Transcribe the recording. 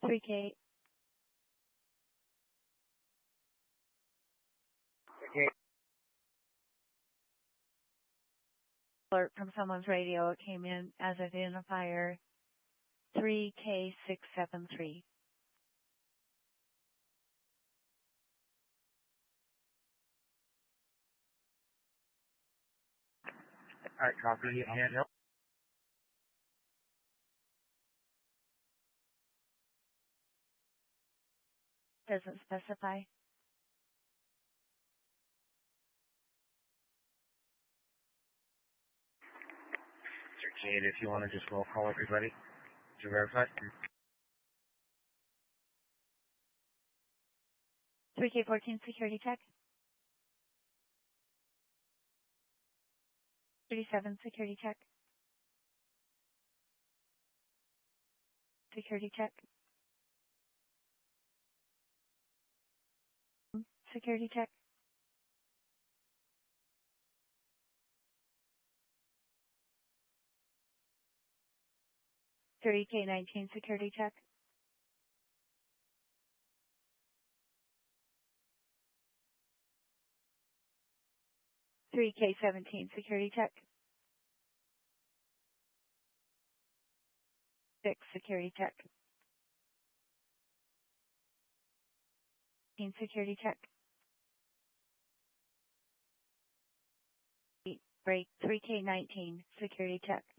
3K Okay. alert from someone's radio. It came in as identifier 3K673. All right, copy. Handheld. Doesn't specify. Jade, if you want to just roll call everybody to verify. 3K14 security check. 37 security check. Security check. Security check. 3K19 security check. 3K17 security check. 6 security check. 18 security check. 8 break 3K19 security check.